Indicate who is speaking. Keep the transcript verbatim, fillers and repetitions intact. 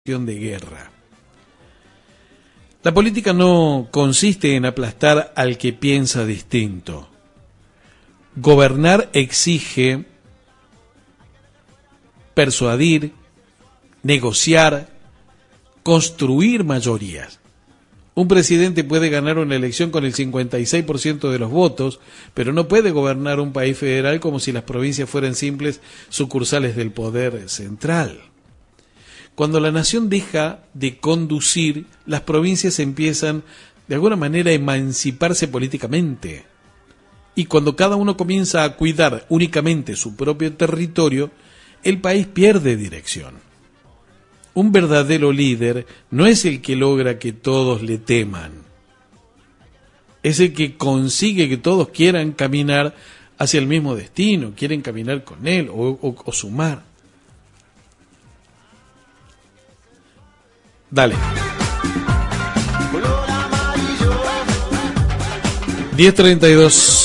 Speaker 1: de guerra. La política no consiste en aplastar al que piensa distinto. Gobernar exige persuadir, negociar, construir mayorías. Un presidente puede ganar una elección con el cincuenta y seis por ciento de los votos, pero no puede gobernar un país federal como si las provincias fueran simples sucursales del poder central. Cuando la nación deja de conducir, las provincias empiezan de alguna manera a emanciparse políticamente. Y cuando cada uno comienza a cuidar únicamente su propio territorio, el país pierde dirección. Un verdadero líder no es el que logra que todos le teman. Es el que consigue que todos quieran caminar hacia el mismo destino, quieren caminar con él o, o, o sumar. Dale. diez treinta y dos.